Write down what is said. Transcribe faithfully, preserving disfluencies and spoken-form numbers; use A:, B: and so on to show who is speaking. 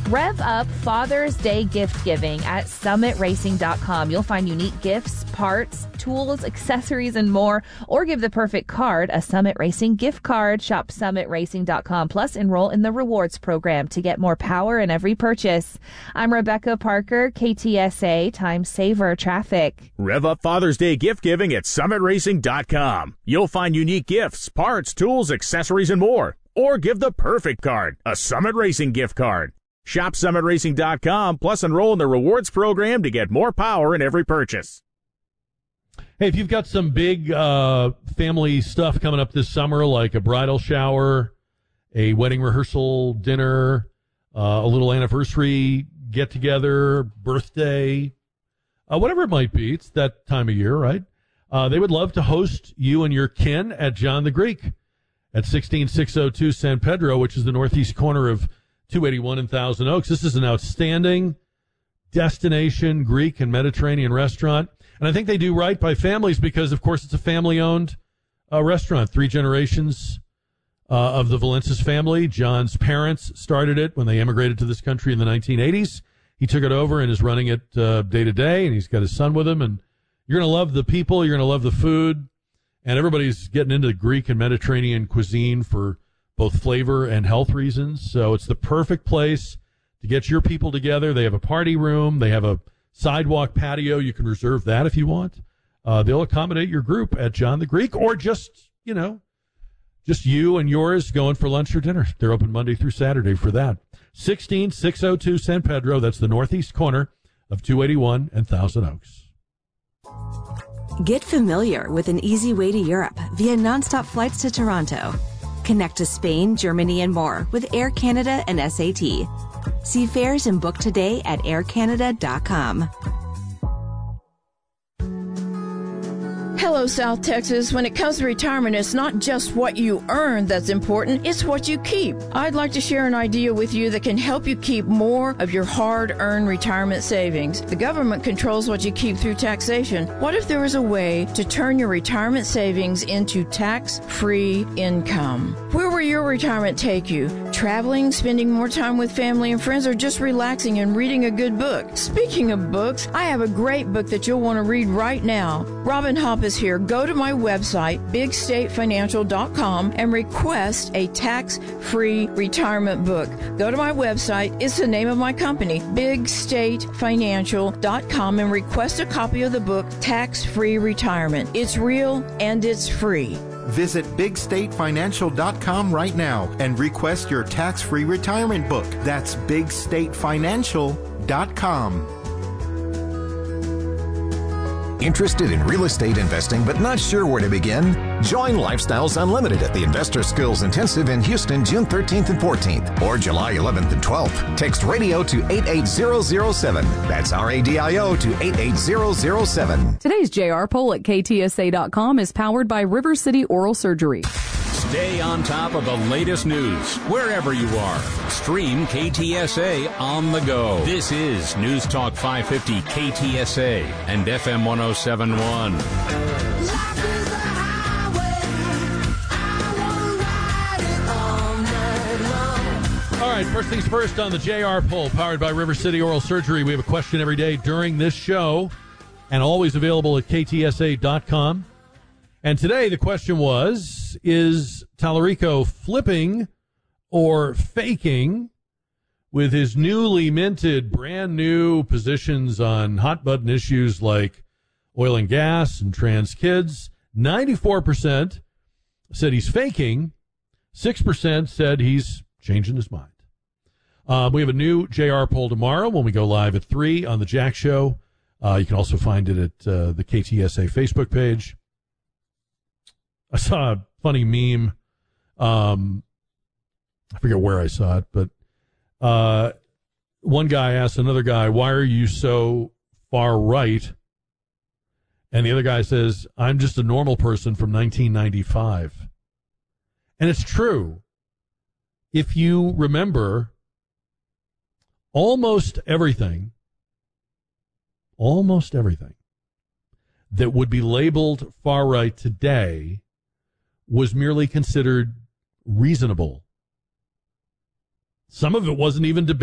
A: Rev up Father's Day gift giving at summit racing dot com. You'll find unique gifts, parts, tools, accessories, and more. Or give the perfect card, a Summit Racing gift card. Shop summit racing dot com. Plus, enroll in the rewards program to get more power in every purchase. I'm Rebecca Parker, K T S A Time Saver Traffic.
B: Rev up Father's Day gift giving at summit racing dot com. You'll find unique gifts, parts, tools, accessories, and more. Or give the perfect card, a Summit Racing gift card. Shop summit racing dot com, plus enroll in the rewards program to get more power in every purchase.
C: Hey, if you've got some big uh, family stuff coming up this summer, like a bridal shower, a wedding rehearsal dinner, uh, a little anniversary get-together, birthday, uh, whatever it might be, it's that time of year, right? Uh, they would love to host you and your kin at John the Greek at sixteen six oh two San Pedro, which is the northeast corner of two eighty-one in Thousand Oaks. This is an outstanding destination Greek and Mediterranean restaurant. And I think they do right by families because, of course, it's a family-owned uh, restaurant. Three generations uh, of the Valensis family. John's parents started it when they immigrated to this country in the nineteen eighties. He took it over and is running it uh, day to day, and he's got his son with him. And you're going to love the people. You're going to love the food. And everybody's getting into Greek and Mediterranean cuisine for both flavor and health reasons. So it's the perfect place to get your people together. They have a party room. They have a sidewalk patio. You can reserve that if you want. Uh, they'll accommodate your group at John the Greek, or just, you know, just you and yours going for lunch or dinner. They're open Monday through Saturday for that. sixteen six oh two San Pedro. That's the northeast corner of two eighty-one and Thousand Oaks.
D: Get familiar with an easy way to Europe via nonstop flights to Toronto. Connect to Spain, Germany, and more with Air Canada and S A T. See fares and book today at air canada dot com.
E: Hello, South Texas. When it comes to retirement, it's not just what you earn that's important, it's what you keep. I'd like to share an idea with you that can help you keep more of your hard-earned retirement savings. The government controls what you keep through taxation. What if there was a way to turn your retirement savings into tax-free income? Where will your retirement take you? Traveling, spending more time with family and friends, or just relaxing and reading a good book? Speaking of books, I have a great book that you'll want to read right now. Robin Hopp is here. Go to my website, big state financial dot com, and request a tax-free retirement book. Go to my website. It's the name of my company, big state financial dot com, and request a copy of the book, Tax-Free Retirement. It's real and it's free.
F: Visit big state financial dot com right now and request your tax-free retirement book. That's big state financial dot com.
G: Interested in real estate investing but not sure where to begin? Join Lifestyles Unlimited at the Investor Skills Intensive in Houston, June thirteenth and fourteenth, or July eleventh and twelfth. Text radio to eight eight zero zero seven. That's R A D I O to eight eight zero zero seven.
H: Today's J R poll at K T S A dot com is powered by River City Oral Surgery.
I: Stay on top of the latest news wherever you are. Stream K T S A on the go. This is News Talk five fifty K T S A and F M one oh seven point one.
C: All right, first things first on the J R poll, powered by River City Oral Surgery. We have a question every day during this show and always available at K T S A dot com. And today the question was, is Tallarico flipping or faking with his newly minted, brand new positions on hot button issues like oil and gas and trans kids? ninety-four percent said he's faking. six percent said he's changing his mind. Uh, we have a new J R poll tomorrow when we go live at three on the Jack Show. Uh, you can also find it at uh, the K T S A Facebook page. I saw a funny meme. Um, I forget where I saw it, but uh, one guy asked another guy, "Why are you so far right?" And the other guy says, "I'm just a normal person from nineteen ninety-five." And it's true. If you remember, almost everything, almost everything that would be labeled far right today was merely considered reasonable. Some of it wasn't even debated.